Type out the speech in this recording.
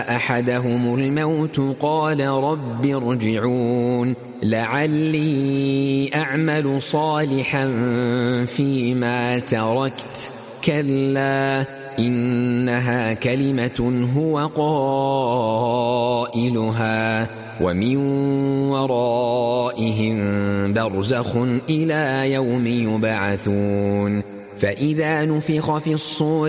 أحدهم الموت قال رب ارجعون لعلي أعمل صالحا فيما تركت كلا إنها كلمة هو قائلها ومن ورائهم برزخ إلى يوم يبعثون فإذا نفخ في الصور